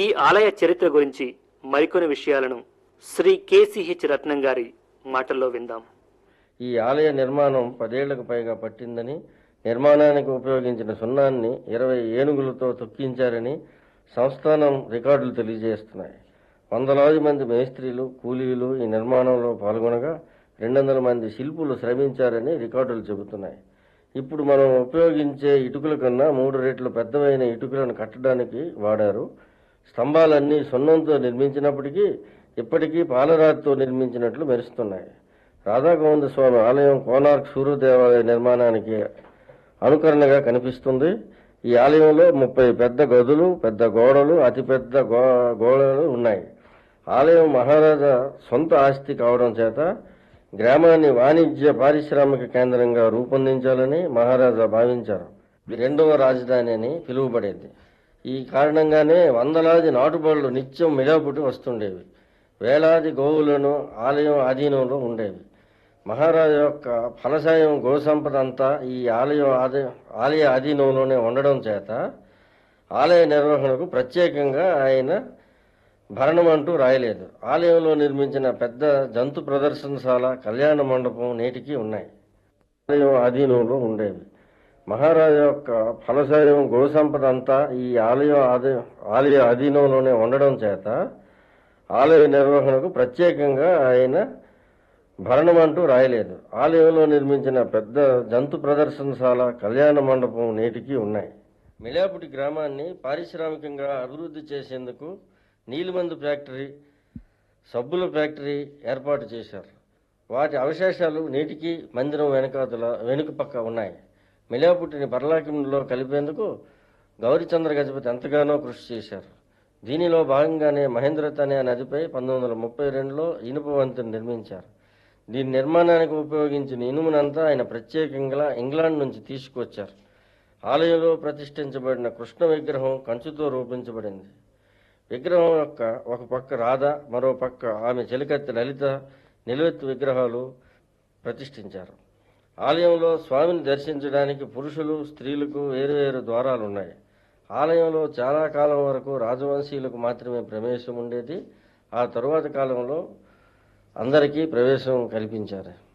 ఈ ఆలయ చరిత్ర గురించి మరికొన్ని విషయాలను శ్రీ కేసిహెచ్ రత్నం గారి మాటల్లో విందాం. ఈ ఆలయ నిర్మాణం 10 ఏళ్లకు పైగా పట్టిందని, నిర్మాణానికి ఉపయోగించిన సున్నాన్ని 20 ఏనుగులతో తొక్కించారని సంస్థానం రికార్డులు తెలియజేస్తున్నాయి. వందలాది మంది మేస్త్రీలు, కూలీలు ఈ నిర్మాణంలో పాల్గొనగా 200 మంది శిల్పులు శ్రమించారని రికార్డులు చెబుతున్నాయి. ఇప్పుడు మనం ఉపయోగించే ఇటుకల కన్నా 3 రెట్లు పెద్దవైన ఇటుకలను కట్టడానికి వాడారు. స్తంభాలన్నీ సున్నంతో నిర్మించినప్పటికీ ఇప్పటికీ పాలరాతితో నిర్మించినట్లు మెరుస్తున్నాయి. రాధాగోవింద స్వామి ఆలయం కోనార్క్ సూర్య దేవాలయ నిర్మాణానికి అనుకరణగా కనిపిస్తుంది. ఈ ఆలయంలో 30 పెద్ద గదులు, పెద్ద గోడలు, అతిపెద్ద గోడలు ఉన్నాయి. ఆలయం మహారాజా సొంత ఆస్తి కావడం చేత గ్రామాన్ని వాణిజ్య పారిశ్రామిక కేంద్రంగా రూపొందించాలని మహారాజా భావించారు. రెండవ రాజధాని అని పిలువబడేది. ఈ కారణంగానే వందలాది నాటుబడులు నిత్యం మిలాపుటి వస్తుండేవి. వేలాది గోవులను ఆలయం ఆధీనంలో ఉండేవి. మహారాజా యొక్క ఫలసాయం గోసంపద అంతా ఈ ఆలయ ఆధీనంలోనే ఉండడం చేత ఆలయ నిర్వహణకు ప్రత్యేకంగా ఆయన భరణం అంటూ రాయలేదు. ఆలయంలో నిర్మించిన పెద్ద జంతు ప్రదర్శనశాల, కళ్యాణ మండపం నేటికి ఉన్నాయి. ఆలయం ఆధీనంలో ఉండేవి. మహారాజా యొక్క ఫలసాయం గోసంపద అంతా ఈ ఆలయ అధీనంలోనే ఉండడం చేత ఆలయ నిర్వహణకు ప్రత్యేకంగా ఆయన భరణం అంటూ రాయలేదు. ఆలయంలో నిర్మించిన పెద్ద జంతు ప్రదర్శనశాల, కళ్యాణ మండపం నేటికి ఉన్నాయి. మిలాపుటి గ్రామాన్ని పారిశ్రామికంగా అభివృద్ధి చేసేందుకు నీలిమందు ఫ్యాక్టరీ, సబ్బుల ఫ్యాక్టరీ ఏర్పాటు చేశారు. వాటి అవశేషాలు నేటికి మందిరం వెనుక పక్క ఉన్నాయి. మిలాపుటిని పర్లాకింలో కలిపేందుకు గౌరీచంద్ర గజపతి ఎంతగానో కృషి చేశారు. దీనిలో భాగంగానే మహేంద్రత్ అనే నదిపై 1932లో ఇనుప వంతెన నిర్మించారు. దీని నిర్మాణానికి ఉపయోగించిన ఇనుమునంతా ఆయన ప్రత్యేకంగా ఇంగ్లాండ్ నుంచి తీసుకొచ్చారు. ఆలయంలో ప్రతిష్ఠించబడిన కృష్ణ విగ్రహం కంచుతో రూపించబడింది. విగ్రహం యొక్క ఒక పక్క రాధ, మరో పక్క ఆమె చెలికత్తె లలిత నిలువెత్తు విగ్రహాలు ప్రతిష్ఠించారు. ఆలయంలో స్వామిని దర్శించడానికి పురుషులు, స్త్రీలకు వేరువేరు ద్వారాలున్నాయి. ఆలయంలో చాలా కాలం వరకు రాజవంశీయులకు మాత్రమే ప్రవేశం ఉండేది. ఆ తరువాత కాలంలో అందరికీ ప్రవేశం కల్పించారు.